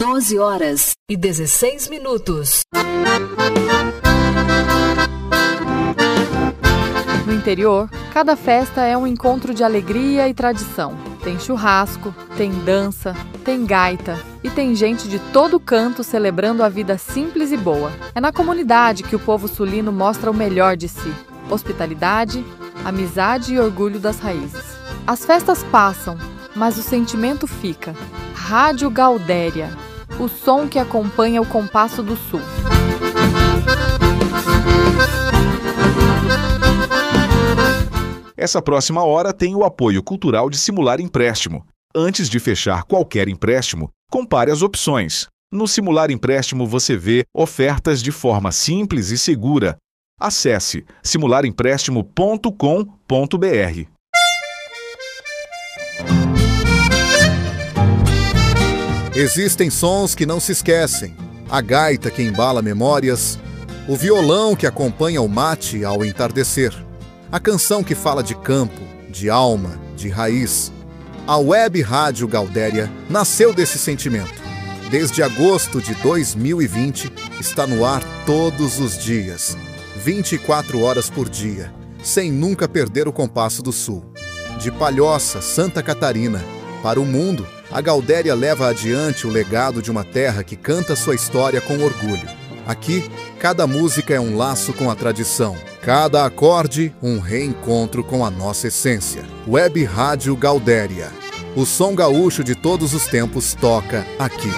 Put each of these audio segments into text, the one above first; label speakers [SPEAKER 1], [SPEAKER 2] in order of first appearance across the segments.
[SPEAKER 1] 12h16.
[SPEAKER 2] No interior, cada festa é um encontro de alegria e tradição. Tem churrasco, tem dança, tem gaita e tem gente de todo canto celebrando a vida simples e boa. É na comunidade que o povo sulino mostra o melhor de si: hospitalidade, amizade e orgulho das raízes. As festas passam, mas o sentimento fica. Rádio Gaudéria, o som que acompanha o compasso do sul.
[SPEAKER 3] Essa próxima hora tem o apoio cultural de Simular Empréstimo. Antes de fechar qualquer empréstimo, compare as opções. No Simular Empréstimo você vê ofertas de forma simples e segura. Acesse simularempréstimo.com.br.
[SPEAKER 4] Existem sons que não se esquecem. A gaita que embala memórias, o violão que acompanha o mate ao entardecer. A canção que fala de campo, de alma, de raiz. A Web Rádio Gaudéria nasceu desse sentimento. Desde agosto de 2020, está no ar todos os dias, 24 horas por dia, sem nunca perder o compasso do sul. De Palhoça, Santa Catarina, para o mundo, a Gaudéria leva adiante o legado de uma terra que canta sua história com orgulho. Aqui, cada música é um laço com a tradição. Cada acorde, um reencontro com a nossa essência. Web Rádio Gaudéria. O som gaúcho de todos os tempos toca aqui.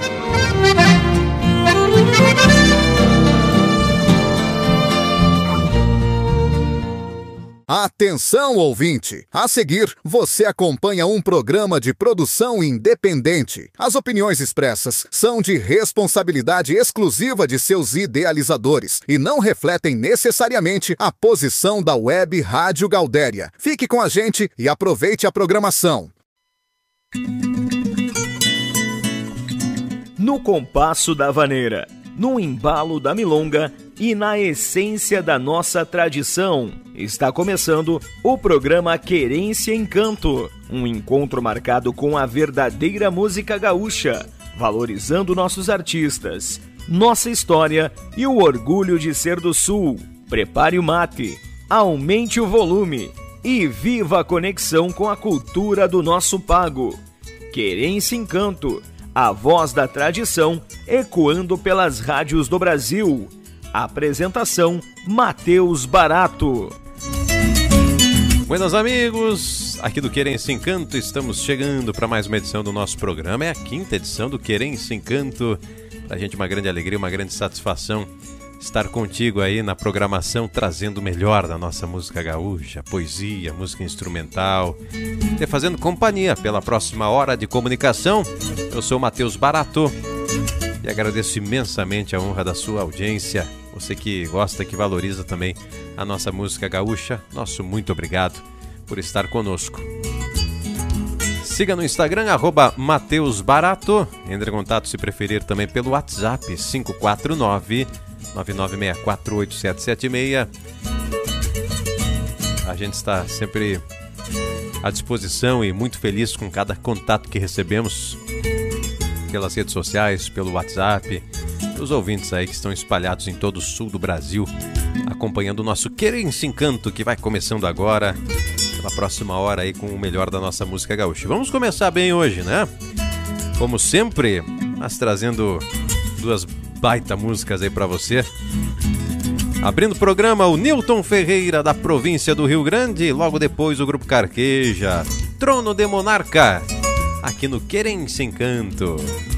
[SPEAKER 4] Atenção, ouvinte! A seguir, você acompanha um programa de produção independente. As opiniões expressas são de responsabilidade exclusiva de seus idealizadores e não refletem necessariamente a posição da Web Rádio Gaudéria. Fique com a gente e aproveite a programação.
[SPEAKER 5] No compasso da vaneira, no embalo da milonga e na essência da nossa tradição, está começando o programa Querência em Canto, um encontro marcado com a verdadeira música gaúcha, valorizando nossos artistas, nossa história e o orgulho de ser do Sul. Prepare o mate, aumente o volume e viva a conexão com a cultura do nosso pago. Querência em Canto, a voz da tradição ecoando pelas rádios do Brasil. Apresentação: Matheus Barato.
[SPEAKER 6] Buenos amigos, aqui do Querência em Canto, estamos chegando para mais uma edição do nosso programa. É a 5ª edição do Querência em Canto. Pra gente uma grande alegria, uma grande satisfação estar contigo aí na programação, trazendo o melhor da nossa música gaúcha, poesia, música instrumental, te fazendo companhia pela próxima hora de comunicação. Eu sou o Matheus Barato e agradeço imensamente a honra da sua audiência. Você que gosta, que valoriza também a nossa música gaúcha, nosso muito obrigado por estar conosco. Siga no Instagram, @MatheusBarato. Entre em contato se preferir também pelo WhatsApp, 549-9964-8776. A gente está sempre à disposição e muito feliz com cada contato que recebemos pelas redes sociais, pelo WhatsApp, os ouvintes aí que estão espalhados em todo o sul do Brasil, acompanhando o nosso Querência em Canto, que vai começando agora, pela próxima hora aí com o melhor da nossa música gaúcha. Vamos começar bem hoje, né? Como sempre, mas trazendo duas baita músicas aí pra você. Abrindo o programa, o Nilton Ferreira, da província do Rio Grande, logo depois o Grupo Carqueja, Trono de Monarca, aqui no Querência em Canto.